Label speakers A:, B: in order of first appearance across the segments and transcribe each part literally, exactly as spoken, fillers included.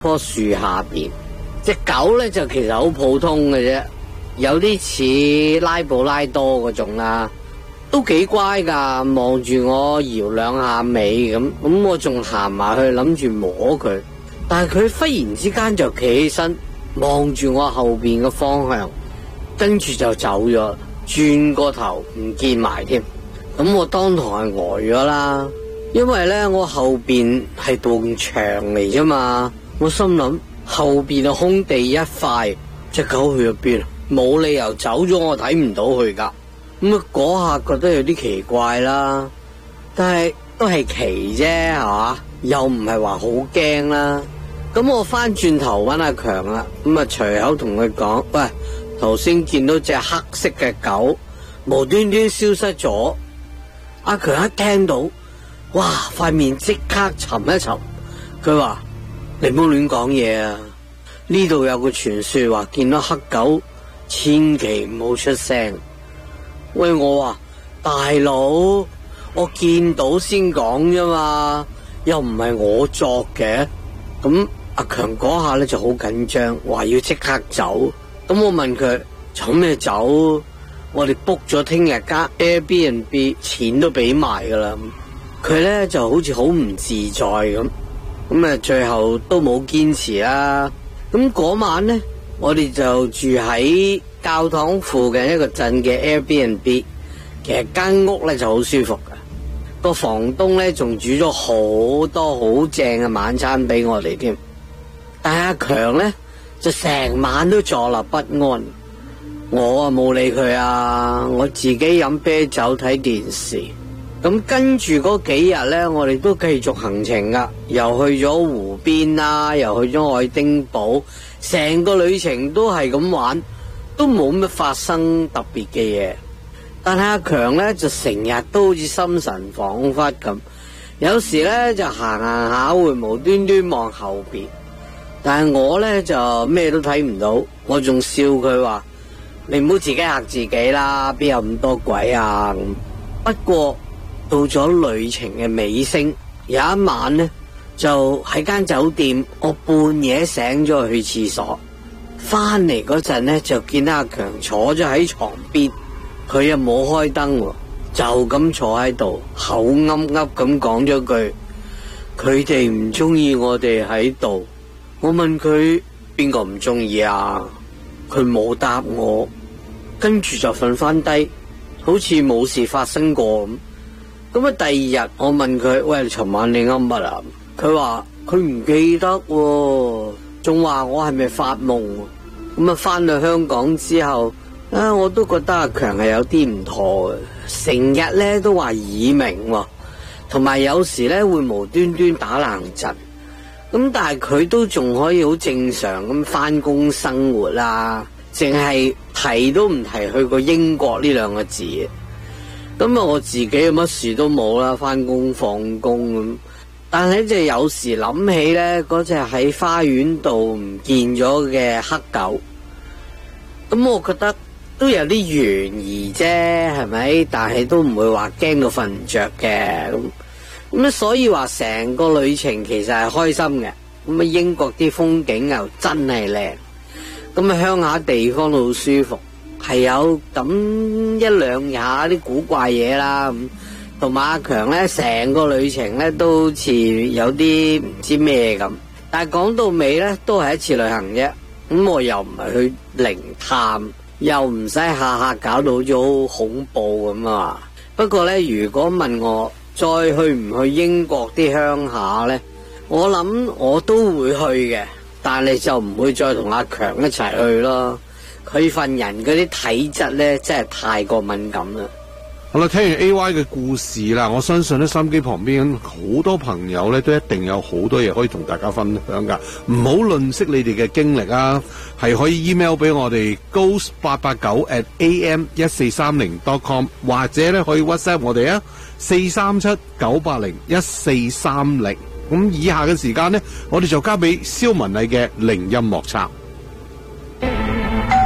A: 棵樹下邊，隻狗咧就其實好普通嘅啫，有啲似拉布拉多嗰種啦，都幾乖噶，望住我搖兩下尾咁，咁我仲行埋去諗住摸佢，但係佢忽然之間就企起身，望住我後邊嘅方向，跟住就走咗，轉個頭唔見埋添，咁我當堂係呆咗啦，因為咧我後邊係埲牆嚟啫嘛。我心諗後邊嘅空地一塊，隻狗去咗邊？冇理由走咗，我睇唔到佢噶。咁啊嗰下覺得有啲奇怪啦，但係都係奇啫，係嘛？又唔係話好驚啦。咁我翻轉頭揾阿強啦，咁啊隨口同佢講：喂，頭先見到隻黑色嘅狗無端端消失咗。阿強一聽到，哇，塊面即刻沉一沉。佢話：你唔好亂講嘢啊！呢度有個傳說話見到黑狗，千祈唔好出聲。喂，我話大佬，我見到先講啫嘛，又唔係我作嘅。咁阿強嗰下咧就好緊張，話要即刻走。咁我問佢走咩走？我哋 book 咗聽日間 Airbnb， 錢都俾埋噶啦。佢咧就好似好唔自在咁。咁啊，最後都冇堅持啦。咁嗰晚呢，我哋就住喺教堂附近一個鎮嘅 Airbnb。其實間屋咧就好舒服噶，個房東咧仲煮咗好多好正嘅晚餐俾我哋添。但係阿強咧就成晚都坐立不安。我啊冇理佢啊，我自己飲啤酒睇電視。咁跟住嗰幾日咧，我哋都繼續行程噶，又去咗湖邊啦，又去咗愛丁堡，成個旅程都係咁玩，都冇乜發生特別嘅嘢。但係阿強咧就成日都好似心神恍惚咁，有時咧就行行下會無端端望後邊，但係我咧就咩都睇唔到，我仲笑佢話：你唔好自己嚇自己啦，邊有咁多鬼啊！不過到咗旅程嘅尾聲，有一晚呢，就喺間酒店，我半夜醒咗去廁所，翻嚟嗰陣呢，就見到阿強坐咗喺床邊，佢又冇開燈，就咁坐喺度，口噏噏咁講咗句：佢哋唔中意我哋喺度。我問佢邊個唔中意啊？佢冇答我，跟住就瞓翻低，好似冇事發生過咁。咁啊，第二日我問佢：喂，尋晚你噏乜啊？佢話佢唔記得喎，仲話我係咪發夢？咁啊，翻到香港之後，啊，我都覺得阿強係有啲唔妥嘅，成日咧都話耳鳴喎，同埋有時咧會無端端打冷震。咁但係佢都仲可以好正常咁翻工生活啦，淨係提都唔提去過英國呢兩個字。咁啊，我自己乜事都冇啦，翻工放工咁。但係就有時諗起咧，嗰隻喺花園度唔見咗嘅黑狗，咁我覺得都有啲懸疑啫，係咪？但係都唔會話驚到瞓唔着嘅咁。咁啊，所以話成個旅程其實係開心嘅。咁啊，英國啲風景又真係靚，咁啊鄉下地方都好舒服。係有咁一兩下啲古怪嘢啦，咁同埋阿強咧，成個旅程咧都好似有啲唔知咩咁。但係講到尾咧，都係一次旅行啫。咁我又唔係去靈探，又唔使下下搞到好似好恐怖咁啊。不過咧，如果問我再去唔去英國啲鄉下咧，我諗我都會去嘅，但係就唔會再同阿強一齊去咯。佢份人嗰啲體質咧，真係太過敏感啦。
B: 好啦，聽完 A Y 嘅故事啦，我相信咧收音機旁邊好多朋友咧都一定有好多嘢可以同大家分享噶。唔好吝嗇你哋嘅經歷啊，係可以 email 俾我哋 ghost 八八九 at a m 一四三零 dot com， 或者咧可以 WhatsApp 我哋啊，四三七九八零一四三零。咁以下嘅時間呢，我哋就交俾蕭文麗嘅靈音莫測。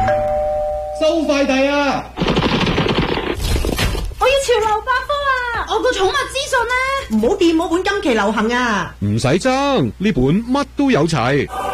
C: 收快遞啊！
D: 我要潮流百科啊！
C: 我我個寵物資訊呢？
D: 唔好掂我本今期流行啊！
E: 唔使爭，呢本乜都有齊。